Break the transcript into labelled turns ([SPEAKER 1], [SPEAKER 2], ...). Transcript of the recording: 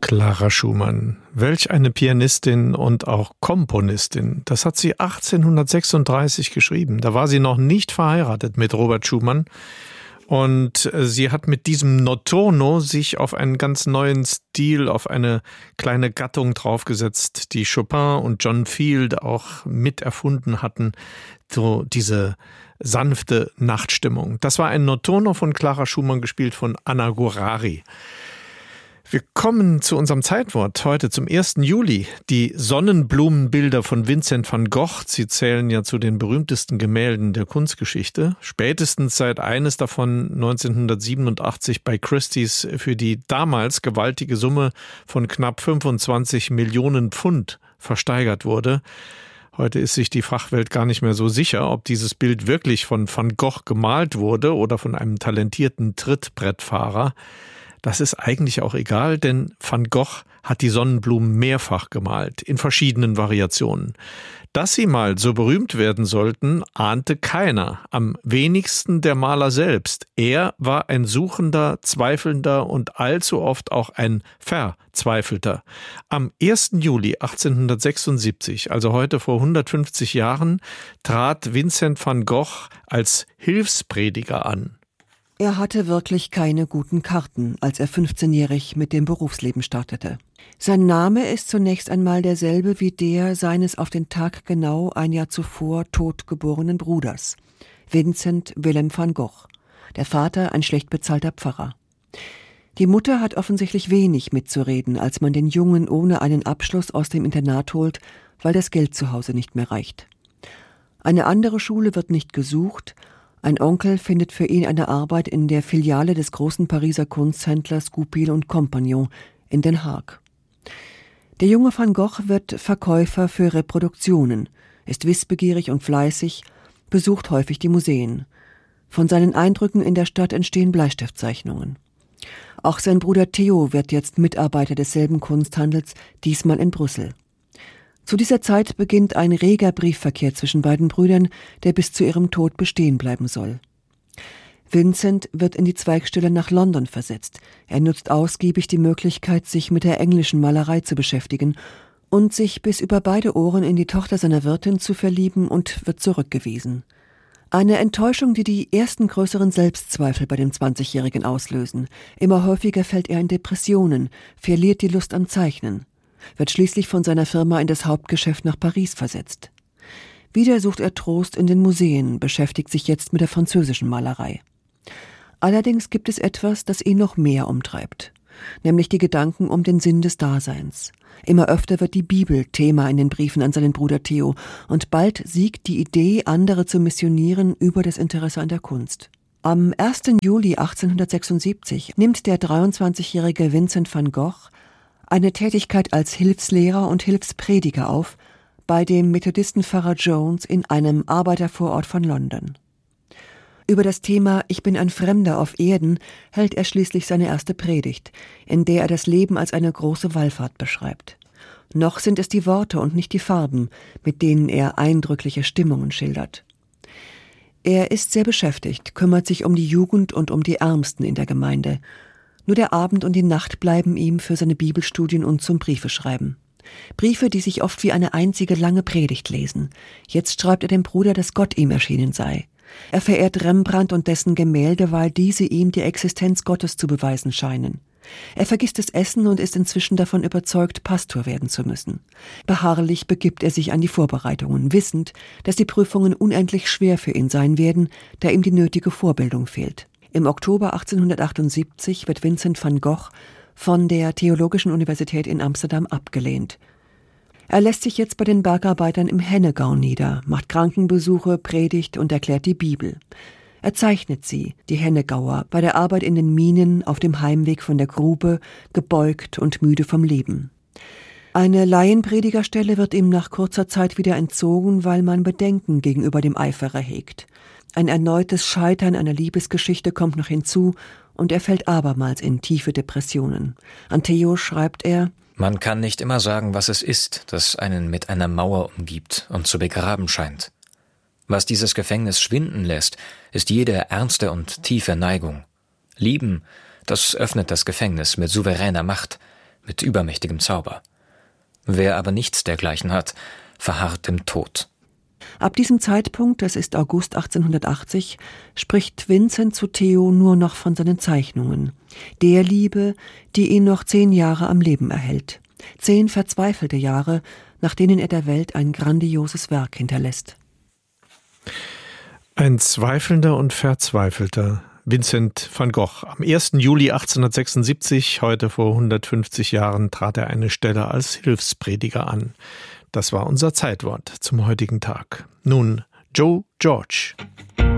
[SPEAKER 1] Clara Schumann, welch eine Pianistin und auch Komponistin. Das hat sie 1836 geschrieben. Da war sie noch nicht verheiratet mit Robert Schumann. Und sie hat mit diesem Notturno sich auf einen ganz neuen Stil, auf eine kleine Gattung draufgesetzt, die Chopin und John Field auch mit erfunden hatten. So diese sanfte Nachtstimmung. Das war ein Notturno von Clara Schumann, gespielt von Anna Gurary. Wir kommen zu unserem Zeitwort heute zum 1. Juli. Die Sonnenblumenbilder von Vincent van Gogh, sie zählen ja zu den berühmtesten Gemälden der Kunstgeschichte. Spätestens seit eines davon 1987 bei Christie's für die damals gewaltige Summe von knapp 25 Millionen Pfund versteigert wurde. Heute ist sich die Fachwelt gar nicht mehr so sicher, ob dieses Bild wirklich von Van Gogh gemalt wurde oder von einem talentierten Trittbrettfahrer. Das ist eigentlich auch egal, denn Van Gogh hat die Sonnenblumen mehrfach gemalt, in verschiedenen Variationen. Dass sie mal so berühmt werden sollten, ahnte keiner, am wenigsten der Maler selbst. Er war ein Suchender, Zweifelnder und allzu oft auch ein Verzweifelter. Am 1. Juli 1876, also heute vor 150 Jahren, trat Vincent van Gogh als Hilfsprediger an.
[SPEAKER 2] Er hatte wirklich keine guten Karten, als er 15-jährig mit dem Berufsleben startete. Sein Name ist zunächst einmal derselbe wie der seines auf den Tag genau ein Jahr zuvor totgeborenen Bruders, Vincent Willem van Gogh, der Vater ein schlecht bezahlter Pfarrer. Die Mutter hat offensichtlich wenig mitzureden, als man den Jungen ohne einen Abschluss aus dem Internat holt, weil das Geld zu Hause nicht mehr reicht. Eine andere Schule wird nicht gesucht. Ein Onkel findet für ihn eine Arbeit in der Filiale des großen Pariser Kunsthändlers Goupil & Compagnon in Den Haag. Der junge Van Gogh wird Verkäufer für Reproduktionen, ist wissbegierig und fleißig, besucht häufig die Museen. Von seinen Eindrücken in der Stadt entstehen Bleistiftzeichnungen. Auch sein Bruder Theo wird jetzt Mitarbeiter desselben Kunsthandels, diesmal in Brüssel. Zu dieser Zeit beginnt ein reger Briefverkehr zwischen beiden Brüdern, der bis zu ihrem Tod bestehen bleiben soll. Vincent wird in die Zweigstelle nach London versetzt. Er nutzt ausgiebig die Möglichkeit, sich mit der englischen Malerei zu beschäftigen und sich bis über beide Ohren in die Tochter seiner Wirtin zu verlieben und wird zurückgewiesen. Eine Enttäuschung, die die ersten größeren Selbstzweifel bei dem 20-Jährigen auslösen. Immer häufiger fällt er in Depressionen, verliert die Lust am Zeichnen, wird schließlich von seiner Firma in das Hauptgeschäft nach Paris versetzt. Wieder sucht er Trost in den Museen, beschäftigt sich jetzt mit der französischen Malerei. Allerdings gibt es etwas, das ihn noch mehr umtreibt, nämlich die Gedanken um den Sinn des Daseins. Immer öfter wird die Bibel Thema in den Briefen an seinen Bruder Theo und bald siegt die Idee, andere zu missionieren, über das Interesse an der Kunst. Am 1. Juli 1876 nimmt der 23-jährige Vincent van Gogh eine Tätigkeit als Hilfslehrer und Hilfsprediger auf bei dem Methodistenpfarrer Jones in einem Arbeitervorort von London. Über das Thema »Ich bin ein Fremder auf Erden« hält er schließlich seine erste Predigt, in der er das Leben als eine große Wallfahrt beschreibt. Noch sind es die Worte und nicht die Farben, mit denen er eindrückliche Stimmungen schildert. Er ist sehr beschäftigt, kümmert sich um die Jugend und um die Ärmsten in der Gemeinde. Nur der Abend und die Nacht bleiben ihm für seine Bibelstudien und zum Briefeschreiben. Briefe, die sich oft wie eine einzige lange Predigt lesen. Jetzt schreibt er dem Bruder, dass Gott ihm erschienen sei. Er verehrt Rembrandt und dessen Gemälde, weil diese ihm die Existenz Gottes zu beweisen scheinen. Er vergisst das Essen und ist inzwischen davon überzeugt, Pastor werden zu müssen. Beharrlich begibt er sich an die Vorbereitungen, wissend, dass die Prüfungen unendlich schwer für ihn sein werden, da ihm die nötige Vorbildung fehlt. Im Oktober 1878 wird Vincent van Gogh von der Theologischen Universität in Amsterdam abgelehnt. Er lässt sich jetzt bei den Bergarbeitern im Hennegau nieder, macht Krankenbesuche, predigt und erklärt die Bibel. Er zeichnet sie, die Hennegauer, bei der Arbeit in den Minen auf dem Heimweg von der Grube, gebeugt und müde vom Leben. Eine Laienpredigerstelle wird ihm nach kurzer Zeit wieder entzogen, weil man Bedenken gegenüber dem Eiferer hegt. Ein erneutes Scheitern einer Liebesgeschichte kommt noch hinzu und er fällt abermals in tiefe Depressionen. An Theo schreibt er:
[SPEAKER 3] Man kann nicht immer sagen, was es ist, das einen mit einer Mauer umgibt und zu begraben scheint. Was dieses Gefängnis schwinden lässt, ist jede ernste und tiefe Neigung. Lieben, das öffnet das Gefängnis mit souveräner Macht, mit übermächtigem Zauber. Wer aber nichts dergleichen hat, verharrt im Tod.
[SPEAKER 2] Ab diesem Zeitpunkt, das ist August 1880, spricht Vincent zu Theo nur noch von seinen Zeichnungen, der Liebe, die ihn noch 10 Jahre am Leben erhält. 10 verzweifelte Jahre, nach denen er der Welt ein grandioses Werk hinterlässt.
[SPEAKER 1] Ein zweifelnder und verzweifelter Vincent van Gogh. Am 1. Juli 1876, heute vor 150 Jahren, trat er eine Stelle als Hilfsprediger an. Das war unser Zeitwort zum heutigen Tag. Nun Joe George.